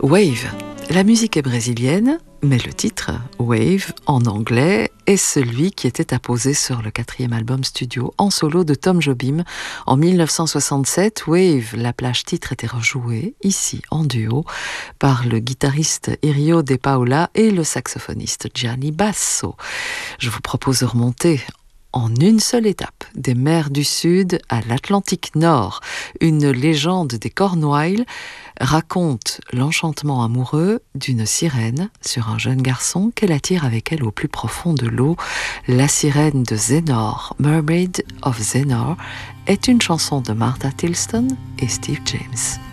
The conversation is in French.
Wave. La musique est brésilienne, mais le titre, Wave, en anglais, est celui qui était apposé sur le 4e album studio en solo de Tom Jobim. En 1967, Wave, la plage titre, était rejouée, ici en duo, par le guitariste Irio De Paula et le saxophoniste Gianni Basso. Je vous propose de remonter en une seule étape, des mers du Sud à l'Atlantique Nord. Une légende des Cornouailles raconte l'enchantement amoureux d'une sirène sur un jeune garçon qu'elle attire avec elle au plus profond de l'eau. La sirène de Zennor, Mermaid of Zennor, est une chanson de Martha Tilston et Steve James.